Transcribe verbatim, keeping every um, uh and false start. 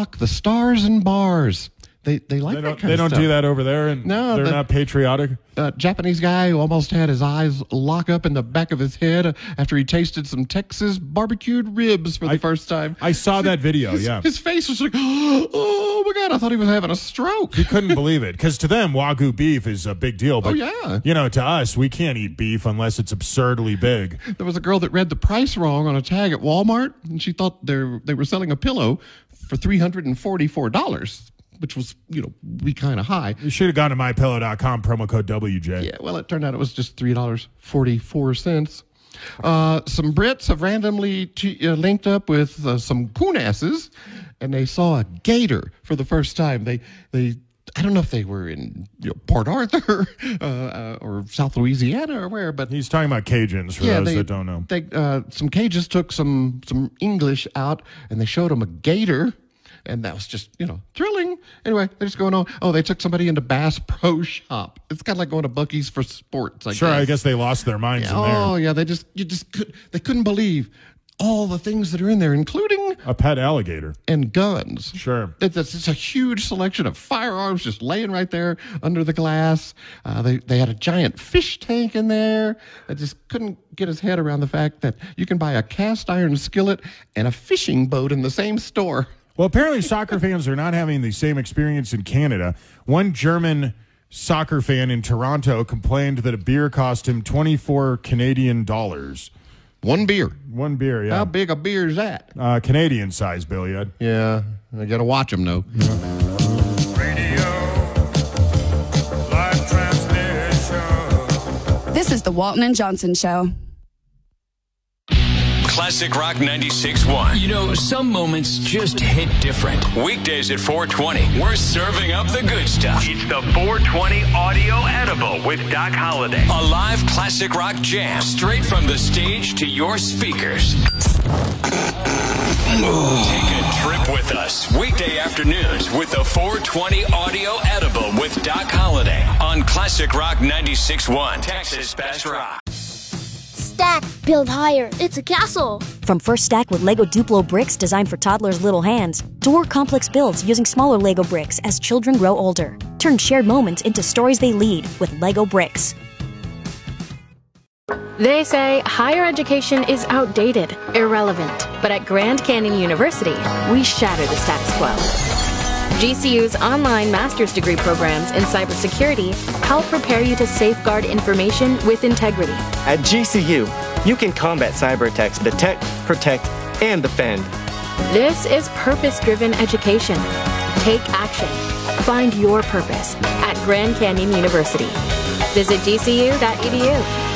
Fuck the stars and bars. They they like They that don't, kind they of don't stuff. do that over there, and No, they're the- not patriotic. Uh, Japanese guy who almost had his eyes lock up in the back of his head after he tasted some Texas barbecued ribs for the I- first time. I saw that video, His, yeah. his face was like, oh my God, I thought he was having a stroke. He couldn't believe it, because to them, Wagyu beef is a big deal. But, Oh, yeah. you know, to us, we can't eat beef unless it's absurdly big. There was a girl that read the price wrong on a tag at Walmart, and she thought they they were selling a pillow for three hundred forty-four dollars, which was, you know, be kind of high. You should have gone to my pillow dot com, promo code W J. Yeah, well, it turned out it was just three dollars and forty-four cents. Uh, some Brits have randomly t- uh, linked up with uh, some coonasses, and they saw a gator for the first time. They, they, I don't know if they were in you know, Port Arthur uh, uh, or South Louisiana or where, but He's talking about Cajuns, for yeah, those they, that don't know. They, uh, some cages took some some English out, and they showed them a gator. And that was just, you know, thrilling. Anyway, they're just going on. Oh, they took somebody into Bass Pro Shop. It's kind of like going to Buc-ee's for sports, I Sure, guess. I guess they lost their minds Yeah, in there. oh, yeah, they just, you just could, they couldn't believe all the things that are in there, including A pet alligator. and guns. Sure. It's, it's, it's a huge selection of firearms just laying right there under the glass. Uh, they, they had a giant fish tank in there. I just couldn't get his head around the fact that you can buy a cast iron skillet and a fishing boat in the same store. Well, apparently soccer fans are not having the same experience in Canada. One German soccer fan in Toronto complained that a beer cost him twenty-four Canadian dollars. One beer. One beer, yeah. How big a beer is that? Uh, Canadian size, Bill, yeah. Yeah, I got to watch them, though. Radio, live transmission. This is the Walton and Johnson Show. Classic Rock ninety-six point one. You know, some moments just hit different. Weekdays at four twenty. We're serving up the good stuff. It's the four twenty Audio Edible with Doc Holliday. A live classic rock jam straight from the stage to your speakers. Take a trip with us. Weekday afternoons with the four twenty Audio Edible with Doc Holliday on Classic Rock ninety-six point one. Texas Best Rock. Stack, build higher. It's a castle. From First Stack with Lego Duplo bricks designed for toddlers' little hands, to more complex builds using smaller Lego bricks as children grow older. Turn shared moments into stories they lead with Lego bricks. They say higher education is outdated, irrelevant. But at Grand Canyon University, we shatter the status quo. G C U's online master's degree programs in cybersecurity help prepare you to safeguard information with integrity. At G C U, you can combat cyber attacks, detect, protect, and defend. This is purpose-driven education. Take action. Find your purpose at Grand Canyon University. Visit G C U dot E D U.